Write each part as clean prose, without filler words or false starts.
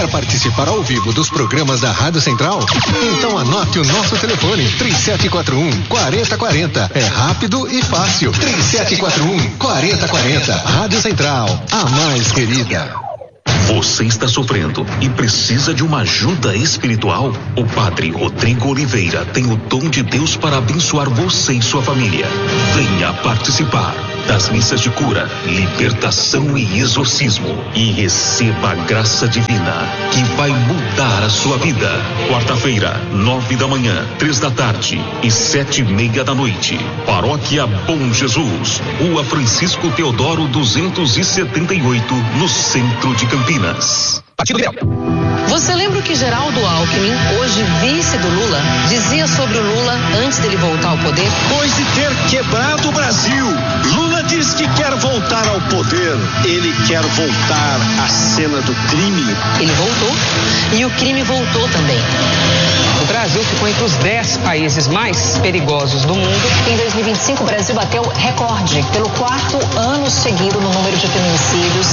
Quer participar ao vivo dos programas da Rádio Central? Então anote o nosso telefone, 3741-4040. É rápido e fácil. 3741-4040. Rádio Central, a mais querida. Você está sofrendo e precisa de uma ajuda espiritual? O Padre Rodrigo Oliveira tem o dom de Deus para abençoar você e sua família. Venha participar das missas de cura, libertação e exorcismo e receba a graça divina que vai mudar a sua vida. Quarta-feira, 9 da manhã, 3 da tarde e 7:30 da noite. Paróquia Bom Jesus, Rua Francisco Teodoro 278, no centro de Campinas. Partido Liberal. Você lembra o que Geraldo Alckmin, hoje vice do Lula, dizia sobre o Lula antes dele voltar ao poder? Depois de ter quebrado o Brasil, Lula diz que quer voltar ao poder. Ele quer voltar à cena do crime. Ele voltou e o crime voltou também. O Brasil ficou entre os 10 países mais perigosos do mundo. Em 2025, o Brasil bateu recorde pelo 4º ano seguido no número de feminicídios.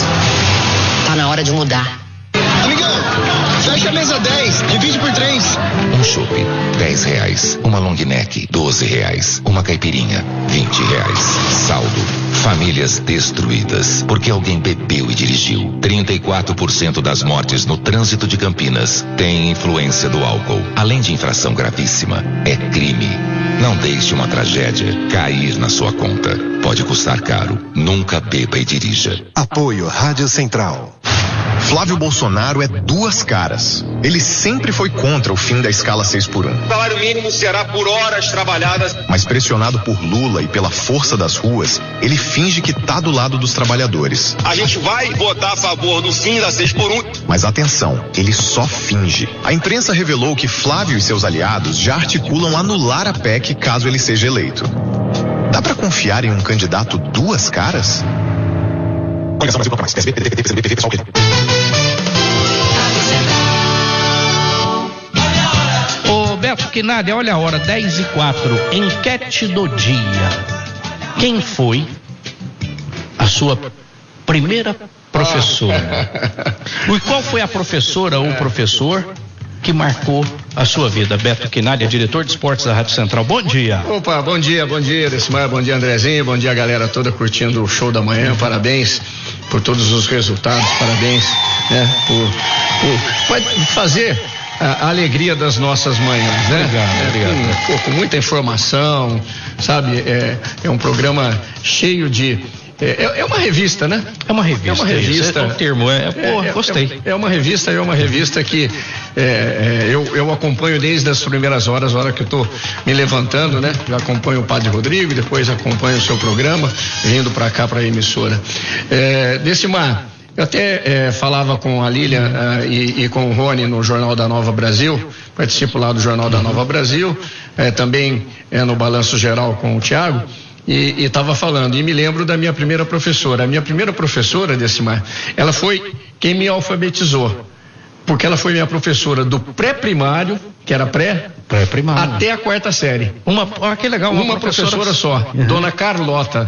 Tá na hora de mudar. Amigão, fecha a mesa 10, divide por 3. Um chopp, R$10. Uma long neck, R$12. Uma caipirinha, R$20. Saldo. Famílias destruídas porque alguém bebeu e dirigiu. 34% das mortes no trânsito de Campinas têm influência do álcool. Além de infração gravíssima, é crime. Não deixe uma tragédia cair na sua conta. Pode custar caro. Nunca beba e dirija. Apoio Rádio Central. Flávio Bolsonaro é duas caras. Ele sempre foi contra o fim da escala 6x1. O salário mínimo será por horas trabalhadas. Mas pressionado por Lula e pela força das ruas, ele finge que tá do lado dos trabalhadores. A gente vai votar a favor do fim da 6x1. Mas atenção, ele só finge. A imprensa revelou que Flávio e seus aliados já articulam anular a PEC caso ele seja eleito. Dá pra confiar em um candidato duas caras? Coligação Brasil mais. PSB, PDT, PCB, PV, pessoal, Beto Quinalha, olha a hora, 10:04. Enquete do dia. Quem foi a sua primeira professora? E qual foi a professora ou professor que marcou a sua vida? Beto Quinalha, diretor de esportes da Rádio Central. Bom dia. Opa, bom dia, Decimar, bom dia, Andrezinho, bom dia, galera toda curtindo o show da manhã. Parabéns por todos os resultados, parabéns, né, por fazer a alegria das nossas manhãs, né? Obrigado. Com muita informação, sabe? É um programa cheio de... É uma revista, né? É uma revista. Esse é um termo, gostei. É uma revista que eu acompanho desde as primeiras horas, a hora que eu tô me levantando, né? Já acompanho o Padre Rodrigo, depois acompanho o seu programa, vindo para cá, para a emissora. Decimar, eu até falava com a Lília e com o Rony no Jornal da Nova Brasil, participo lá do Jornal da Nova Brasil, também no Balanço Geral com o Thiago, e estava falando, e me lembro da minha primeira professora. A minha primeira professora, Decimar, ela foi quem me alfabetizou, porque ela foi minha professora do pré-primário, que era pré-primário, até a 4ª série. Que legal, uma professora só. Uhum. Dona Carlota.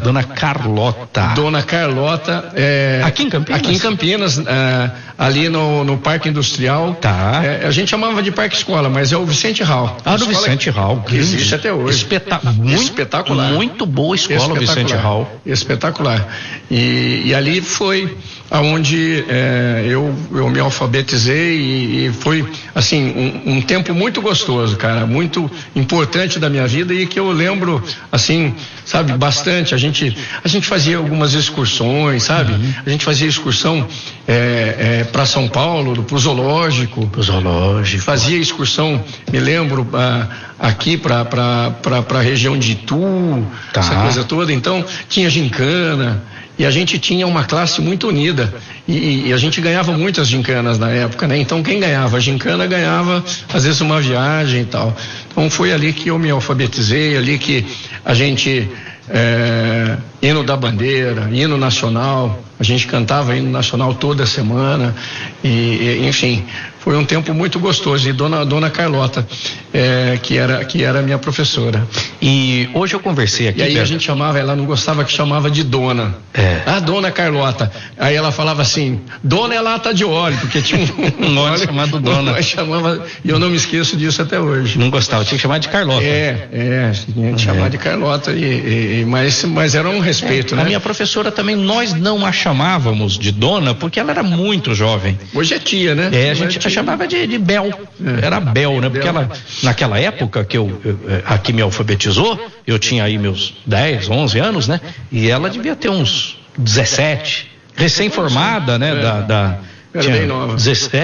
Aqui em Campinas? Aqui em Campinas, ali no Parque Industrial. Tá. A gente chamava de Parque Escola, mas é o Vicente Hall. Do Vicente Hall. Que existe até hoje. Espetacular. Muito boa escola, o Vicente Hall. Espetacular. E ali foi aonde eu me alfabetizei e foi, assim, um tempo muito gostoso, cara, muito importante da minha vida e que eu lembro, assim, sabe, bastante. A gente fazia algumas excursões, sabe? Uhum. A gente fazia excursão para São Paulo, pro zoológico. Fazia excursão, me lembro, aqui para a região de Itu, essa coisa toda. Então, tinha gincana. E a gente tinha uma classe muito unida e a gente ganhava muitas gincanas na época, né? Então quem ganhava a gincana ganhava às vezes uma viagem e tal. Então foi ali que eu me alfabetizei, ali que a gente hino da bandeira, hino nacional, A gente cantava hino nacional toda semana enfim, foi um tempo muito gostoso. E dona Carlota, que era minha professora. E hoje eu conversei aqui. E aí a gente chamava, ela não gostava que chamava de dona. A dona Carlota. Aí ela falava assim, dona é lata de óleo, porque tinha um nome chamado dona. E eu não me esqueço disso até hoje. Não gostava, tinha que chamar de Carlota. Tinha que chamar de Carlota, mas era um respeito, né? A minha professora também, nós não a chamávamos de dona, porque ela era muito jovem. Hoje é tia, né? A gente chamava de Bel. Era Bel, né? Porque ela, naquela época que aqui me alfabetizou, eu tinha aí meus 10, 11 anos, né? E ela devia ter uns 17, recém-formada, né? Era bem nova. 17,